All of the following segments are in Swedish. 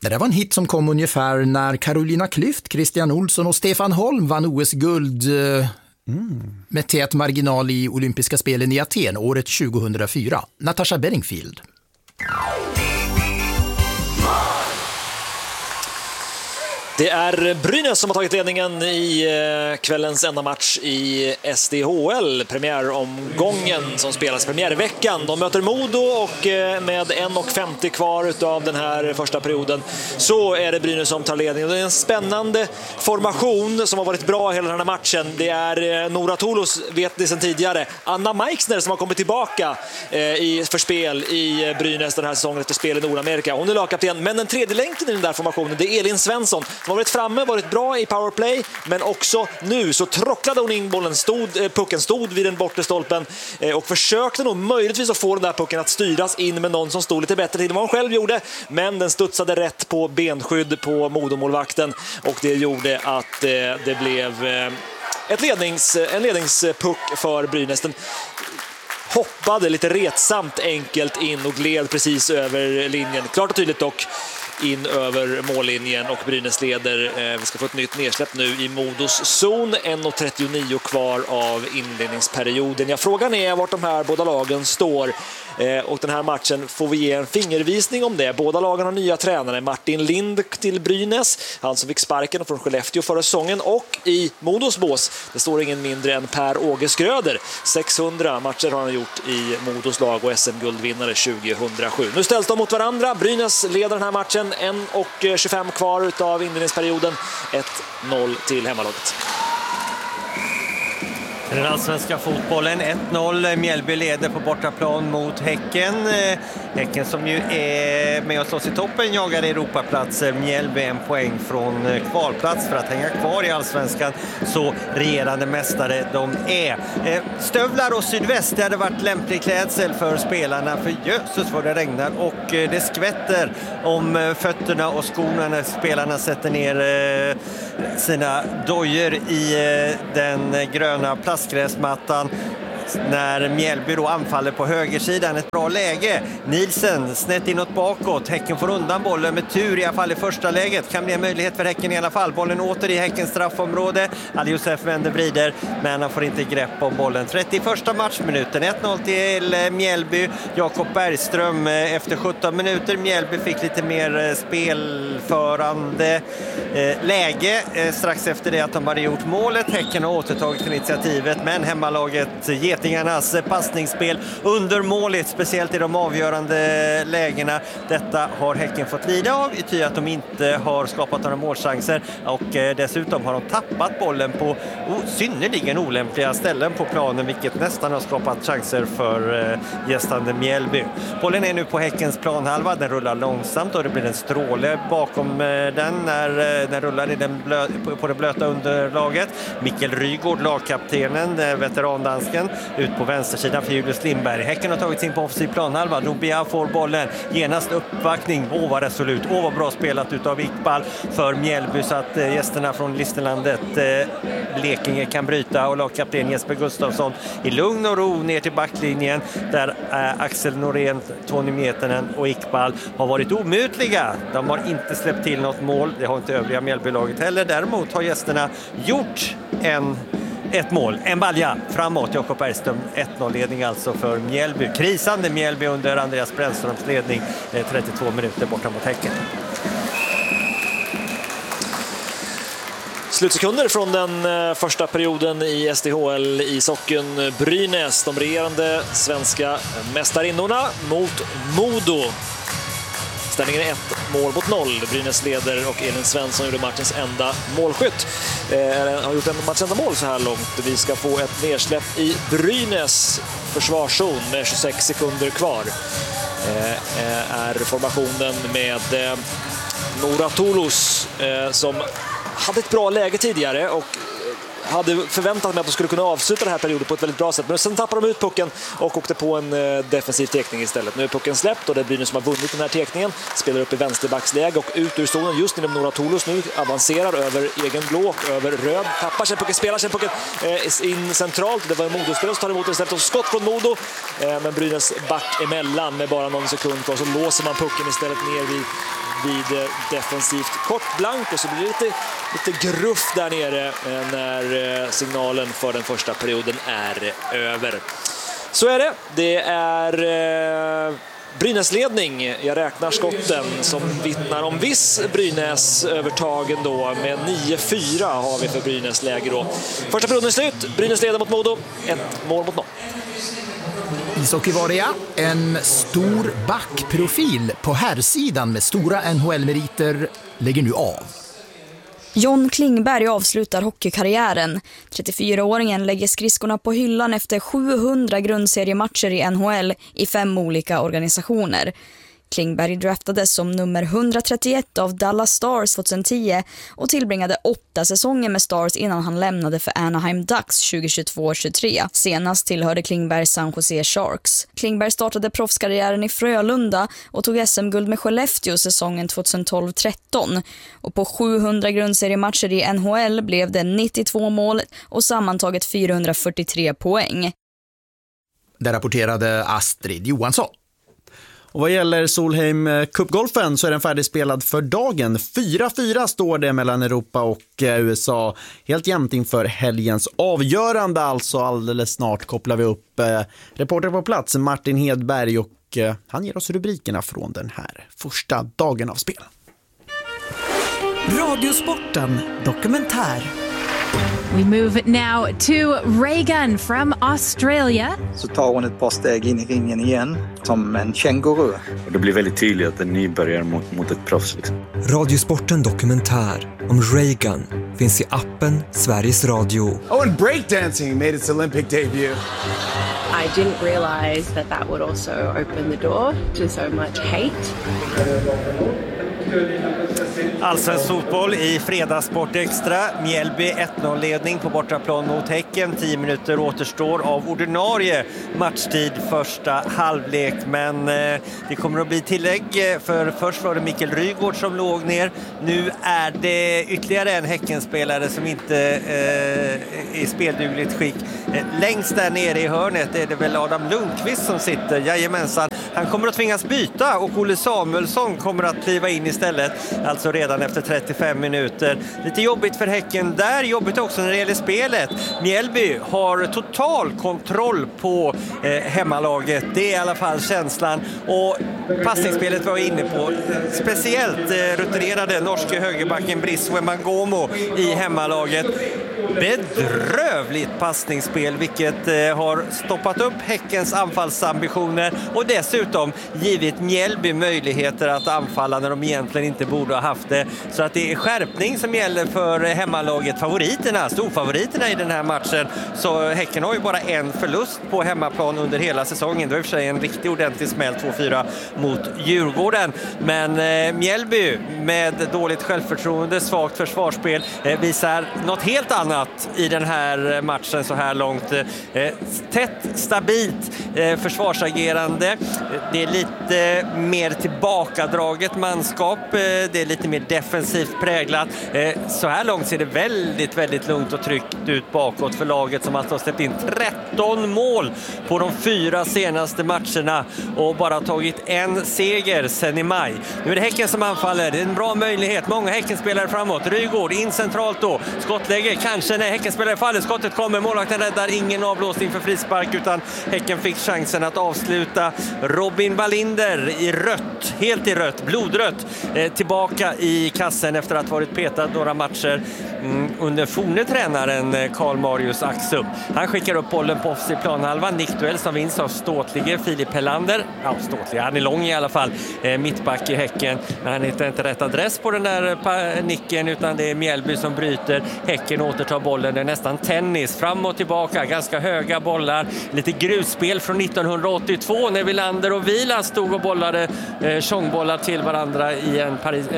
Det där var en hit som kom ungefär när Carolina Klüft, Christian Olsson och Stefan Holm vann OS-guld med tät marginal i olympiska spelen i Aten året 2004. Natasha Bedingfield. Det är Brynäs som har tagit ledningen i kvällens enda match i SDHL, premiäromgången som spelas premiärveckan. De möter Modo och med 1:50 kvar av den här första perioden så är det Brynäs som tar ledningen. Det är en spännande formation som har varit bra hela den här matchen. Det är Nora Toulos, vet ni sedan tidigare. Anna Meixner som har kommit tillbaka för spel i Brynäs den här säsongen efter spel i Nordamerika. Hon är lagkapten, men den tredje länken i den där formationen, det är Elin Svensson. Hon har varit framme, varit bra i powerplay, men också nu så trocklade hon in bollen, pucken stod vid den bortre stolpen och försökte nog möjligtvis att få den där pucken att styras in med någon som stod lite bättre till än vad hon själv gjorde, men den studsade rätt på benskydd på Modomålvakten och det gjorde att det blev en ledningspuck för Brynäs. Den hoppade lite retsamt enkelt in och gled precis över linjen, klart och tydligt dock in över mållinjen och Brynäs leder. Vi ska få ett nytt nedsläpp nu i Modos zon. 1:39 kvar av inledningsperioden. Ja, frågan är vart de här båda lagen står. Och den här matchen får vi ge en fingervisning om det. Båda lagen har nya tränare. Martin Lind till Brynäs, han som fick sparken från Skellefteå förra säsongen, och i Modos bås, det står ingen mindre än Per-Åge Skröder. 600 matcher har han gjort i Modos lag och SM-guldvinnare 2007. Nu ställs de mot varandra. Brynäs leder den här matchen, 1:25 kvar av inledningsperioden. 1-0 till hemmalaget. Den allsvenska fotbollen 1-0. Mjällby leder på bortaplan mot Häcken. Häcken som ju är med och slåss i toppen jagar Europaplatser. Mjällby en poäng från kvalplats för att hänga kvar i allsvenskan. Så regerande mästare de är. Stövlar och sydväst, det hade varit lämplig klädsel för spelarna. För jösses vad det regnar och det skvätter om fötterna och skorna när spelarna sätter ner sina dojor i den gröna plastgräsmattan. När Mjällby då anfaller på högersidan, ett bra läge. Nilsen snett inåt bakåt. Häcken får undan bollen med tur i alla fall i första läget. Kan bli en möjlighet för Häcken i alla fall. Bollen åter i Häckens straffområde. Ali Josef vänder vrider, men han får inte grepp om bollen. 31:a matchminuten. 1-0 till Mjällby. Jakob Bergström efter 17 minuter. Mjällby fick lite mer spelförande läge strax efter det att de hade gjort målet. Häcken har återtagit initiativet, men hemmalaget Getingarnas passningsspel undermåligt, speciellt i de avgörande lägena. Detta har Häcken fått lida av i ty att de inte har skapat några målchanser och dessutom har de tappat bollen på synnerligen olämpliga ställen på planen, vilket nästan har skapat chanser för gästande Mjällby. Bollen är nu på Häckens planhalva, den rullar långsamt och det blir en stråle bakom den när den rullar i på det blöta underlaget. Mikkel Rygård, lagkaptenen, veterandansken, ut på vänstersidan för Julius Lindberg. Häcken har tagit sin på offensiv planhalva. Nobia får bollen. Genast uppvaktning. Vad resolut. Vad bra spelat utav Iqbal för Mjällby så att gästerna från Listerlandet Blekinge kan bryta och lagkapten Jesper Gustafsson i lugn och ro ner till backlinjen där Axel Norén, Tony Mietinen och Iqbal har varit omutliga. De har inte släppt till något mål. Det har inte övriga Mjällbylaget heller. Däremot har gästerna gjort ett mål, en balja framåt. Jakob Bergström, 1-0-ledning alltså för Mjällby. Krisande Mjällby under Andreas Brännströms ledning, 32 minuter borta mot Häcken. Slutsekunder från den första perioden i SDHL i socken Brynäs, de regerande svenska mästarinnorna mot Modo. Ställningen är 1-0. Brynäs leder och Elin Svensson gjorde matchens enda målskytt. Har gjort matchens enda mål så här långt. Vi ska få ett nedsläpp i Brynäs försvarszon med 26 sekunder kvar. Är formationen med Nora Toulos som hade ett bra läge tidigare och hade förväntat mig att de skulle kunna avsluta den här perioden på ett väldigt bra sätt. Men sen tappade de ut pucken och åkte på en defensiv tekning istället. Nu är pucken släppt och det är Brynäs som har vunnit den här tekningen. Spelar upp i vänsterbacksläge och ut ur zonen just när Nora Toulos nu avancerar över egen blå och över röd. Tappar sig pucken, spelar sig pucken in centralt. Det var en Modo-spelare som tar emot istället och skott från Modo. Men Brynäs back emellan med bara någon sekund kvar så låser man pucken istället ner vid vid defensivt kortblank, och så blir det lite gruff där nere när signalen för den första perioden är över. Så är det. Det är Brynäs-ledning. Jag räknar skotten som vittnar om viss Brynäs-övertagen då. Med 9-4 har vi för Brynäs läge då. Första perioden är slut. Brynäs leder mot Modo. 1-0. Ishockey-Varia, en stor backprofil på herrsidan med stora NHL-meriter lägger nu av. John Klingberg avslutar hockeykarriären. 34-åringen lägger skridskorna på hyllan efter 700 grundseriematcher i NHL i 5 olika organisationer. Klingberg draftades som nummer 131 av Dallas Stars 2010 och tillbringade 8 säsonger med Stars innan han lämnade för Anaheim Ducks 2022-23. Senast tillhörde Klingberg San Jose Sharks. Klingberg startade proffskarriären i Frölunda och tog SM-guld med Skellefteå säsongen 2012-13. Och på 700 grundseriematcher i NHL blev det 92 mål och sammantaget 443 poäng. Där rapporterade Astrid Johansson. Och vad gäller Solheim Cup-golfen så är den färdigspelad för dagen. 4-4 står det mellan Europa och USA. Helt jämnt inför helgens avgörande, alltså alldeles snart kopplar vi upp reporter på plats Martin Hedberg och han ger oss rubrikerna från den här första dagen av spel. Radiosporten dokumentär. We move now to Reagan from Australia. Så tar hon ett par steg in i ringen igen, som en känguru. Och det blir väldigt tydligt att en nybörjare mot ett proffs. Liksom. Radiosporten dokumentär om Reagan finns i appen Sveriges Radio. Oh, and breakdancing made its Olympic debut. I didn't realize that would also open the door to so much hate. Allsvensk fotboll i Fredagssport Extra. Mjällby 1-0-ledning på bortaplan mot Häcken. 10 minuter återstår av ordinarie matchtid första halvlek. Men det kommer att bli tillägg, för först var det Mikael Rygaard som låg ner. Nu är det ytterligare en Häckenspelare som inte är i speldugligt skick. Längst där nere i hörnet är det väl Adam Lundqvist som sitter. Jajamensan. Han kommer att tvingas byta och Olle Samuelsson kommer att kliva in istället. Alltså redan efter 35 minuter. Lite jobbigt för Häcken där. Jobbigt också när det gäller spelet. Mjällby har total kontroll på hemmalaget. Det är i alla fall känslan. Och passningsspelet var inne på. Speciellt rutinerade norske högerbacken Briswe Mangomo i hemmalaget. Bedrövligt passningsspel, vilket har stoppat upp Häckens anfallsambitioner och dessutom givit Mjällby möjligheter att anfalla när de egentligen inte borde ha haft det. Så att det är skärpning som gäller för hemmalaget, storfavoriterna i den här matchen. Så Häcken har ju bara en förlust på hemmaplan under hela säsongen. Det var i och för sig en riktigt ordentlig smäll 2-4 mot Djurgården. Men Mjällby med dåligt självförtroende, svagt försvarsspel visar något helt annat i den här matchen så här långt. Tätt, stabilt försvarsagerande. Det är lite mer tillbakadraget manskap. Det är lite mer defensivt präglat. Så här långt ser det väldigt, väldigt lugnt och tryggt ut bakåt för laget som alltså har släppt in 13 mål på de 4 senaste matcherna och bara tagit en seger sen i maj. Nu är det Häcken som anfaller. Det är en bra möjlighet. Många Häckenspelare framåt. Rygaard in centralt då. Skottläge kanske när Häckenspelare faller. Skottet kommer. Målvakten räddar. Ingen avblåsning för frispark utan Häcken fick chansen att avsluta. Robin Wallinder i rött. Helt i rött. Blodrött. Tillbaka i kassen efter att ha varit petad några matcher under forne tränaren Karl Marius Axum. Han skickar upp bollen på offensiv planhalva. Nickduell som vinns av ståtlige Filip Hellander. Ja, ståtlig. Han är lång i alla fall. Mittback i Häcken. Men han hittar inte rätt adress på den där nicken utan det är Mjällby som bryter. Häcken återtar bollen. Det är nästan tennis. Fram och tillbaka. Ganska höga bollar. Lite grusspel från 1982 när Wilander och Wieland stod och bollade tjongbollar till varandra i en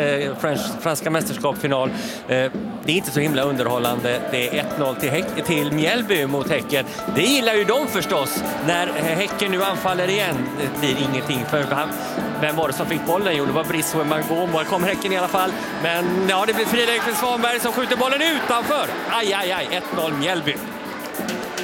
franska mästerskapsfinal. Det är inte så himla underhållande. Det är 1-0 till Mjällby mot Häcken. Det gillar ju de förstås. När Häcken nu anfaller igen, det blir ingenting. För vem var det som fick bollen? Jo, det var Briswe Mangomo. Här kommer Häcken i alla fall. Men ja, det blir friläge för Svanberg som skjuter bollen utanför. Aj, 1-0 Mjällby.